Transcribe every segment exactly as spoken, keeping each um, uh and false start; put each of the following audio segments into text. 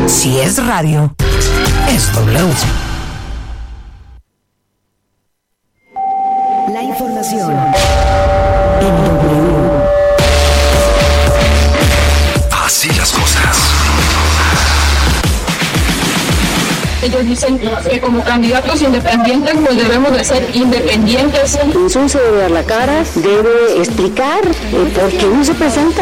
Si es radio, es W. La información en W. Así las cosas. Ellos dicen que como candidatos independientes pues debemos de ser independientes. Eso se debe dar la cara, debe explicar eh, por qué no se presenta.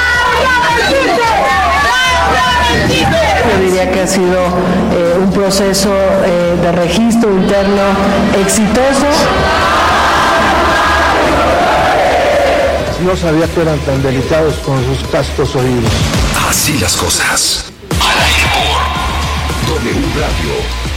Yo diría que ha sido eh, un proceso eh, de registro interno exitoso. No sabía que eran tan delicados con sus castos oídos. Así las cosas. Al aire por W Radio.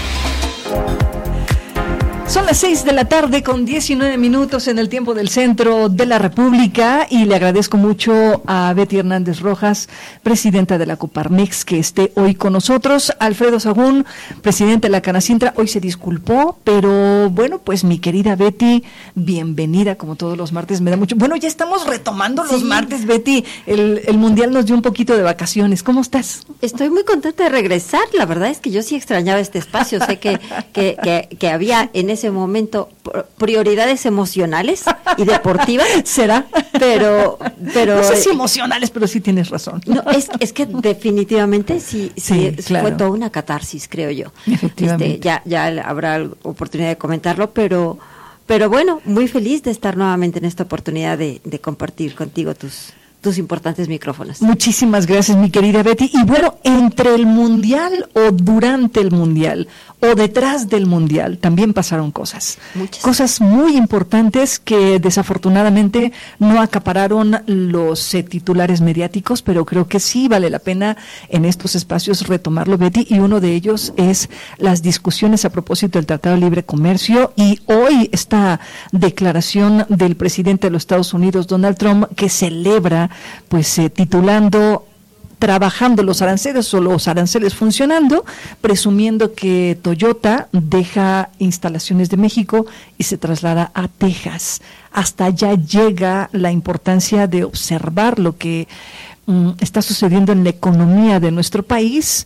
Son las seis de la tarde con diecinueve minutos en el tiempo del centro de la República y le agradezco mucho a Betty Hernández Rojas, presidenta de la Coparmex, que esté hoy con nosotros. Alfredo Sagún, presidente de la Canacintra, hoy se disculpó, pero bueno, pues mi querida Betty, bienvenida como todos los martes, me da mucho. Bueno, ya estamos retomando los sí. martes, Betty, el, el Mundial nos dio un poquito de vacaciones. ¿Cómo estás? Estoy muy contenta de regresar, la verdad es que yo sí extrañaba este espacio, sé que, que, que, que había en ese ese momento prioridades emocionales y deportivas. ¿Será? Pero, pero no sé si emocionales, pero sí tienes razón. No, es, es que definitivamente sí, sí, sí claro. fue toda una catarsis, creo yo. Efectivamente. Este, ya, ya habrá oportunidad de comentarlo, pero, pero bueno, muy feliz de estar nuevamente en esta oportunidad de, de compartir contigo tus tus importantes micrófonos. Muchísimas gracias, mi querida Betty. Y bueno, entre el Mundial o durante el Mundial o detrás del Mundial también pasaron cosas. Muchas. Cosas muy importantes que desafortunadamente no acapararon los eh, titulares mediáticos, pero creo que sí vale la pena en estos espacios retomarlo, Betty, y uno de ellos es las discusiones a propósito del Tratado de Libre Comercio y hoy esta declaración del presidente de los Estados Unidos, Donald Trump, que celebra pues eh, titulando trabajando los aranceles o los aranceles funcionando, presumiendo que Toyota deja instalaciones de México y se traslada a Texas. Hasta allá llega la importancia de observar lo que mm, está sucediendo en la economía de nuestro país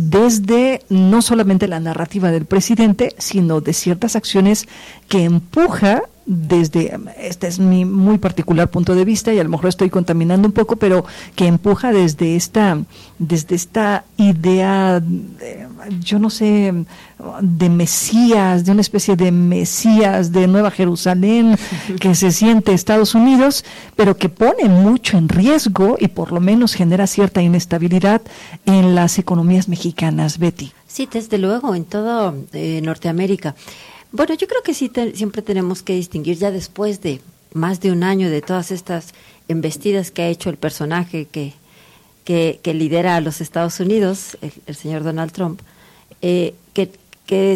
desde no solamente la narrativa del presidente, sino de ciertas acciones que empuja desde, este es mi muy particular punto de vista y a lo mejor estoy contaminando un poco, pero que empuja desde esta, desde esta idea, de, yo no sé, de Mesías, de una especie de Mesías de Nueva Jerusalén que se siente Estados Unidos, pero que pone mucho en riesgo y por lo menos genera cierta inestabilidad en las economías mexicanas, Betty. Sí, desde luego, en todo eh, Norteamérica. Bueno, yo creo que sí te, siempre tenemos que distinguir ya después de más de un año de todas estas embestidas que ha hecho el personaje que que, que lidera a los Estados Unidos, el, el señor Donald Trump, eh, que, que